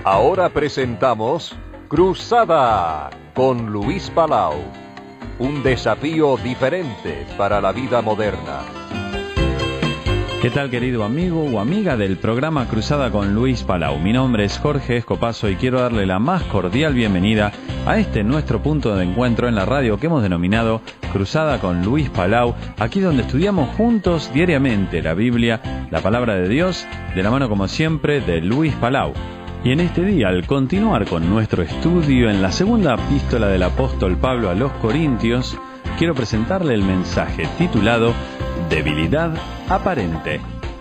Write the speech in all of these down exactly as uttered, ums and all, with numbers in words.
Ahora presentamos Cruzada con Luis Palau. Un desafío diferente para la vida moderna. ¿Qué tal, querido amigo o amiga del programa Cruzada con Luis Palau? Mi nombre es Jorge Escopazo y quiero darle la más cordial bienvenida a este nuestro punto de encuentro en la radio que hemos denominado Cruzada con Luis Palau, aquí donde estudiamos juntos diariamente la Biblia, la Palabra de Dios, de la mano como siempre de Luis Palau. Y en este día, al continuar con nuestro estudio en la segunda epístola del apóstol Pablo a los Corintios, quiero presentarle el mensaje titulado Debilidad aparente.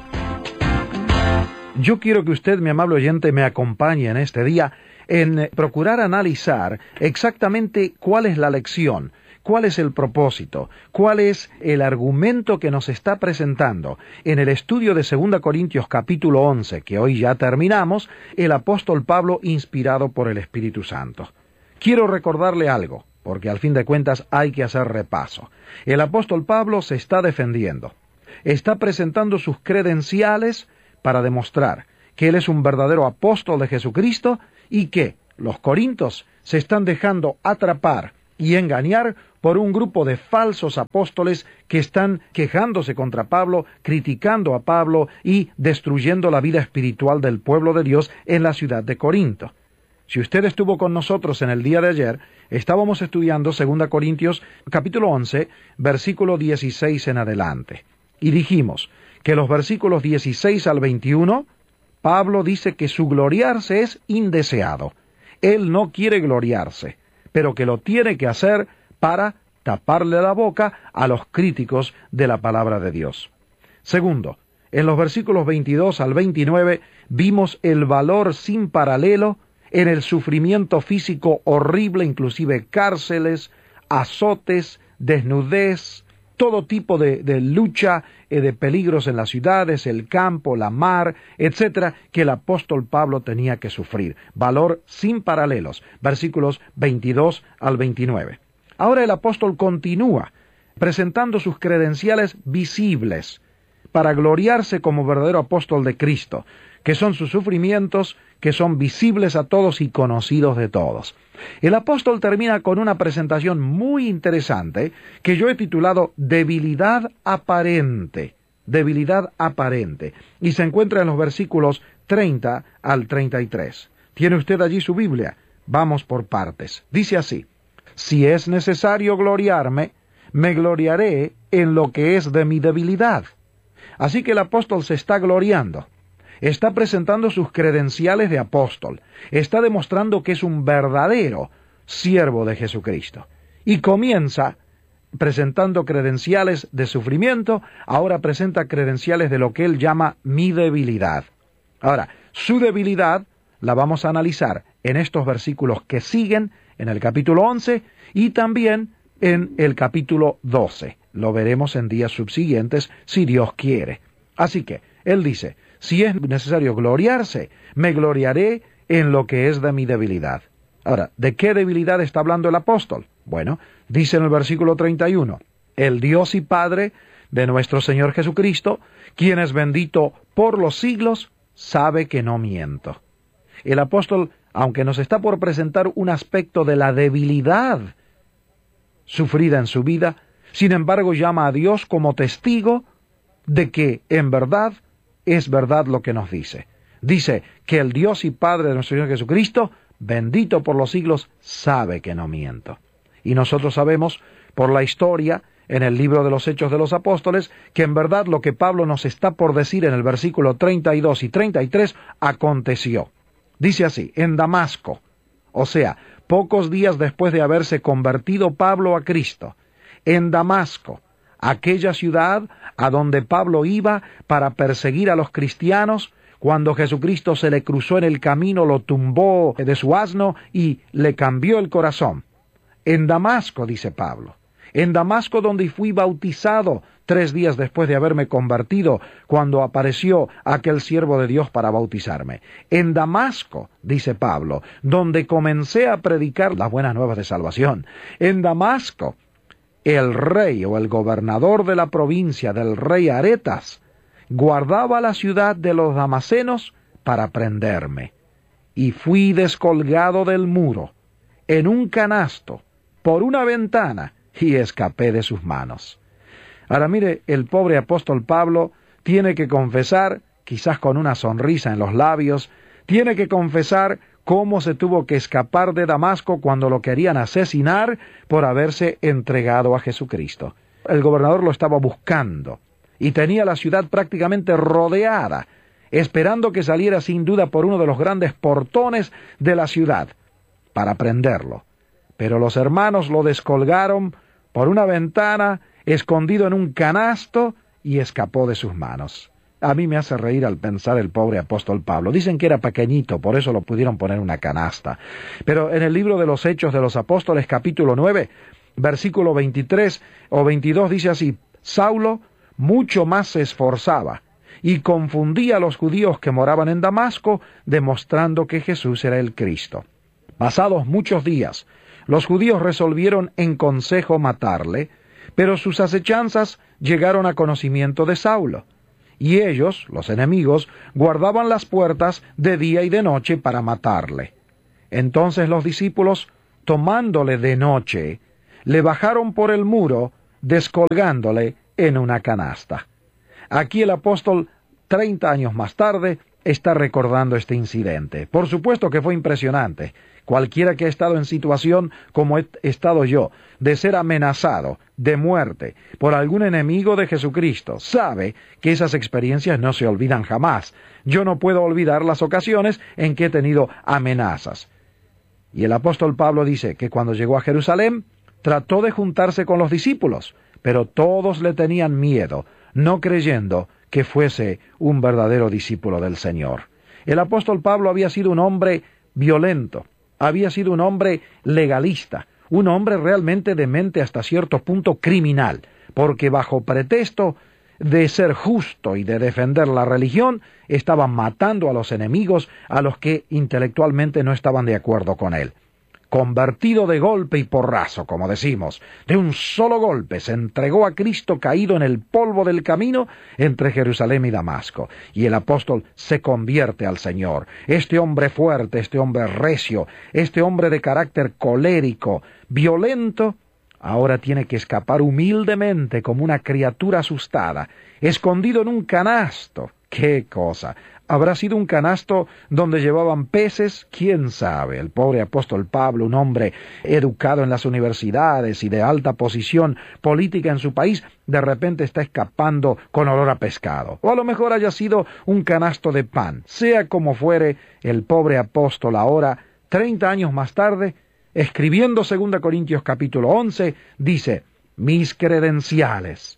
Yo quiero que usted, mi amable oyente, me acompañe en este día en procurar analizar exactamente cuál es la lección, cuál es el propósito, cuál es el argumento que nos está presentando en el estudio de segunda Corintios capítulo once, que hoy ya terminamos, el apóstol Pablo inspirado por el Espíritu Santo. Quiero recordarle algo, porque al fin de cuentas hay que hacer repaso. El apóstol Pablo se está defendiendo, está presentando sus credenciales para demostrar que él es un verdadero apóstol de Jesucristo y que los corintios se están dejando atrapar y engañar por un grupo de falsos apóstoles que están quejándose contra Pablo, criticando a Pablo y destruyendo la vida espiritual del pueblo de Dios en la ciudad de Corinto. Si usted estuvo con nosotros en el día de ayer, estábamos estudiando segunda Corintios capítulo once, versículo dieciséis en adelante. Y dijimos que los versículos dieciséis al veintiuno, Pablo dice que su gloriarse es indeseado. Él no quiere gloriarse, pero que lo tiene que hacer para taparle la boca a los críticos de la palabra de Dios. Segundo, en los versículos veintidós al veintinueve vimos el valor sin paralelo en el sufrimiento físico horrible, inclusive cárceles, azotes, desnudez, todo tipo de, de lucha, eh, de peligros en las ciudades, el campo, la mar, etcétera, que el apóstol Pablo tenía que sufrir. Valor sin paralelos, versículos veintidós al veintinueve. Ahora el apóstol continúa presentando sus credenciales visibles para gloriarse como verdadero apóstol de Cristo, que son sus sufrimientos, que son visibles a todos y conocidos de todos. El apóstol termina con una presentación muy interesante que yo he titulado Debilidad aparente. Debilidad aparente. Y se encuentra en los versículos treinta al treinta y tres. ¿Tiene usted allí su Biblia? Vamos por partes. Dice así: Si es necesario gloriarme, me gloriaré en lo que es de mi debilidad. Así que el apóstol se está gloriando. Está presentando sus credenciales de apóstol. Está demostrando que es un verdadero siervo de Jesucristo. Y comienza presentando credenciales de sufrimiento, ahora presenta credenciales de lo que él llama mi debilidad. Ahora, su debilidad la vamos a analizar en estos versículos que siguen, en el capítulo once y también en el capítulo doce. Lo veremos en días subsiguientes, si Dios quiere. Así que, él dice, si es necesario gloriarse, me gloriaré en lo que es de mi debilidad. Ahora, ¿de qué debilidad está hablando el apóstol? Bueno, dice en el versículo treinta y uno, el Dios y Padre de nuestro Señor Jesucristo, quien es bendito por los siglos, sabe que no miento. El apóstol, aunque nos está por presentar un aspecto de la debilidad sufrida en su vida, sin embargo llama a Dios como testigo de que, en verdad, es verdad lo que nos dice. Dice que el Dios y Padre de nuestro Señor Jesucristo, bendito por los siglos, sabe que no miento. Y nosotros sabemos, por la historia, en el libro de los Hechos de los Apóstoles, que en verdad lo que Pablo nos está por decir en el versículo treinta y dos y treinta y tres, aconteció. Dice así, en Damasco, o sea, pocos días después de haberse convertido Pablo a Cristo, en Damasco, aquella ciudad a donde Pablo iba para perseguir a los cristianos, cuando Jesucristo se le cruzó en el camino, lo tumbó de su asno y le cambió el corazón. En Damasco, dice Pablo, en Damasco donde fui bautizado tres días después de haberme convertido, cuando apareció aquel siervo de Dios para bautizarme. En Damasco, dice Pablo, donde comencé a predicar las buenas nuevas de salvación. En Damasco, el rey o el gobernador de la provincia del rey Aretas guardaba la ciudad de los damasenos para prenderme. y fui descolgado del muro, en un canasto, por una ventana, y escapé de sus manos. Ahora mire, el pobre apóstol Pablo tiene que confesar, quizás con una sonrisa en los labios, tiene que confesar cómo se tuvo que escapar de Damasco cuando lo querían asesinar por haberse entregado a Jesucristo. El gobernador lo estaba buscando y tenía la ciudad prácticamente rodeada, esperando que saliera sin duda por uno de los grandes portones de la ciudad para prenderlo. Pero los hermanos lo descolgaron por una ventana, escondido en un canasto, y escapó de sus manos. A mí me hace reír al pensar el pobre apóstol Pablo. Dicen que era pequeñito, por eso lo pudieron poner en una canasta. Pero en el libro de los Hechos de los Apóstoles, capítulo nueve, versículo veintitrés o veintidós, dice así: Saulo mucho más se esforzaba y confundía a los judíos que moraban en Damasco, demostrando que Jesús era el Cristo. Pasados muchos días, los judíos resolvieron en consejo matarle, pero sus acechanzas llegaron a conocimiento de Saulo. Y ellos, los enemigos, guardaban las puertas de día y de noche para matarle. Entonces los discípulos, tomándole de noche, le bajaron por el muro, descolgándole en una canasta. Aquí el apóstol, treinta años más tarde, está recordando este incidente. Por supuesto que fue impresionante. Cualquiera que ha estado en situación como he estado yo, de ser amenazado de muerte por algún enemigo de Jesucristo, sabe que esas experiencias no se olvidan jamás. Yo no puedo olvidar las ocasiones en que he tenido amenazas. Y el apóstol Pablo dice que cuando llegó a Jerusalén, trató de juntarse con los discípulos, pero todos le tenían miedo, no creyendo que fuese un verdadero discípulo del Señor. El apóstol Pablo había sido un hombre violento, había sido un hombre legalista, un hombre realmente de mente hasta cierto punto criminal, porque bajo pretexto de ser justo y de defender la religión, estaba matando a los enemigos, a los que intelectualmente no estaban de acuerdo con él. Convertido de golpe y porrazo, como decimos, de un solo golpe se entregó a Cristo caído en el polvo del camino entre Jerusalén y Damasco, y el apóstol se convierte al Señor. Este hombre fuerte, este hombre recio, este hombre de carácter colérico, violento, ahora tiene que escapar humildemente como una criatura asustada, escondido en un canasto. ¡Qué cosa! ¿Habrá sido un canasto donde llevaban peces? ¿Quién sabe? El pobre apóstol Pablo, un hombre educado en las universidades y de alta posición política en su país, de repente está escapando con olor a pescado. O a lo mejor haya sido un canasto de pan. Sea como fuere, el pobre apóstol ahora, treinta años más tarde, escribiendo segunda Corintios capítulo once, dice: mis credenciales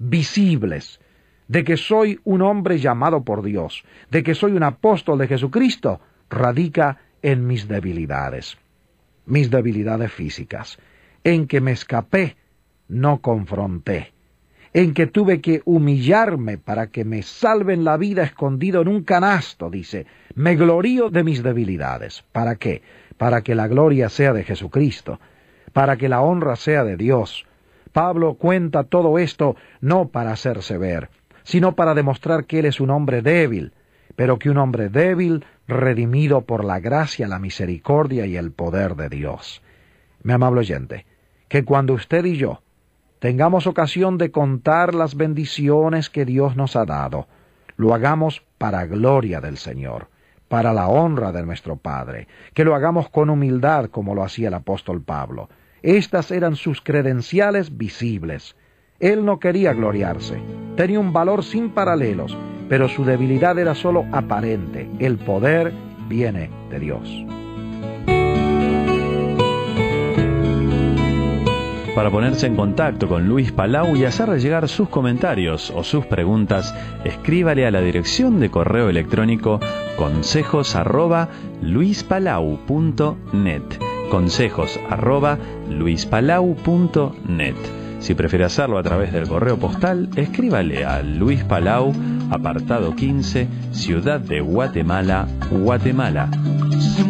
visibles de que soy un hombre llamado por Dios, de que soy un apóstol de Jesucristo, radica en mis debilidades, mis debilidades físicas, en que me escapé, no confronté, en que tuve que humillarme para que me salven la vida escondido en un canasto, dice, me glorío de mis debilidades. ¿Para qué? Para que la gloria sea de Jesucristo, para que la honra sea de Dios. Pablo cuenta todo esto no para hacerse ver, sino para demostrar que él es un hombre débil, pero que un hombre débil, redimido por la gracia, la misericordia y el poder de Dios. Mi amable oyente, que cuando usted y yo tengamos ocasión de contar las bendiciones que Dios nos ha dado, lo hagamos para gloria del Señor, para la honra de nuestro Padre, que lo hagamos con humildad como lo hacía el apóstol Pablo. Estas eran sus credenciales visibles. Él no quería gloriarse, tenía un valor sin paralelos, pero su debilidad era solo aparente. El poder viene de Dios. Para ponerse en contacto con Luis Palau y hacerle llegar sus comentarios o sus preguntas, escríbale a la dirección de correo electrónico consejos arroba luispalau punto net, consejos arroba luispalau punto net. Si prefiere hacerlo a través del correo postal, escríbale a Luis Palau, apartado quince, Ciudad de Guatemala, Guatemala.